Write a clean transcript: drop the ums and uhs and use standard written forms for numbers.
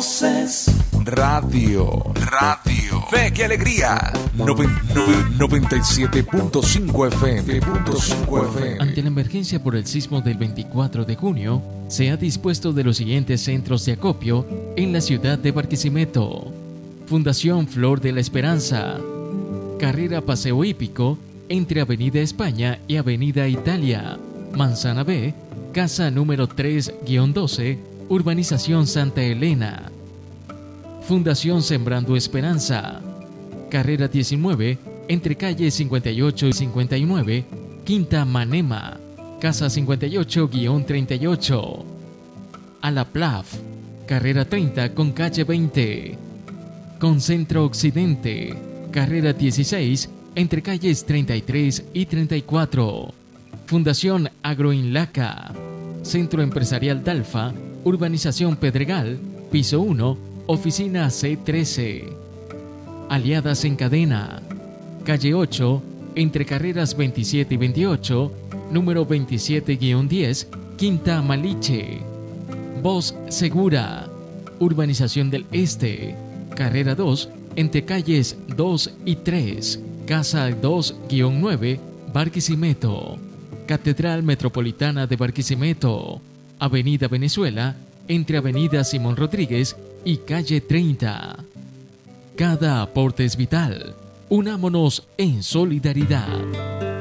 voces. Radio. Fe y alegría. 97.5 FM. Ante la emergencia por el sismo del 24 de junio, se ha dispuesto de los siguientes centros de acopio en la ciudad de Barquisimeto: Fundación Flor de la Esperanza, Carrera Paseo Hípico entre Avenida España y Avenida Italia, Manzana B, casa número 3-12, Urbanización Santa Elena. Fundación Sembrando Esperanza, Carrera 19, entre calles 58 y 59, Quinta Manema, casa 58-38. Alaplaf, Carrera 30 con calle 20. Concentro Occidente, Carrera 16, entre calles 33 y 34. Fundación Agroinlaca, Centro Empresarial Dalfa, Urbanización Pedregal, piso 1, Oficina C13. Aliadas en Cadena, calle 8, entre carreras 27 y 28, número 27-10, Quinta Maliche. Voz Segura, Urbanización del Este, carrera 2, entre calles 2 y 3, casa 2-9, Barquisimeto. Catedral Metropolitana de Barquisimeto, Avenida Venezuela, entre Avenida Simón Rodríguez y calle 30. Cada aporte es vital. Unámonos en solidaridad.